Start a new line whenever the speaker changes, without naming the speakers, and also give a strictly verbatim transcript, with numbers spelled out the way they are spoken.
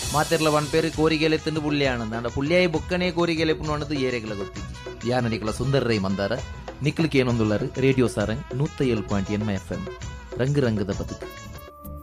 ಮಾತೆರ್ಲ ಒನ್ ಪೇರು ಕೋರಿಗೆಲೆ ತಿಂದು ಪುಳ್ಳಿಯಾನಂದ ಅಂಡ ಪುಳ್ಳಿಯಾಯಿ ಬೊಕ್ಕನೆ ಕೋರಿಗೆಲೆ ಪುಣ್ಣದು ಏರೆಗಳ ಗೊತ್ತಿಜ್ಜಿ ಯಾನ ನಿಕಲ ಸುಂದರ ರೈ ಮಂದಾರ ನಿಕ್ಲಿಕ್ಕೆ ಏನೊಂದುಳ್ಳಾರು ರೇಡಿಯೋ ಸಾರಂಗ್ ನೂತ್ತ ಏಳು ಪಾಯಿಂಟ್ ಎನ್ಮ ಎಫ್ ಎಂ ರಂಗು ರಂಗದ ಬದುಕು.